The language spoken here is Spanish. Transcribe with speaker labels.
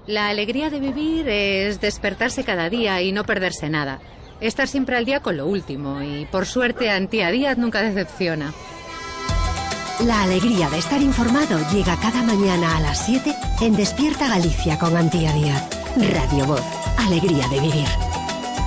Speaker 1: La alegría de vivir es despertarse cada día y no perderse nada. Estar siempre al día con lo último y, por suerte, Antía Díaz nunca decepciona.
Speaker 2: La alegría de estar informado llega cada mañana a las 7 en Despierta Galicia con Antía Díaz. Radio Voz. Alegría de vivir.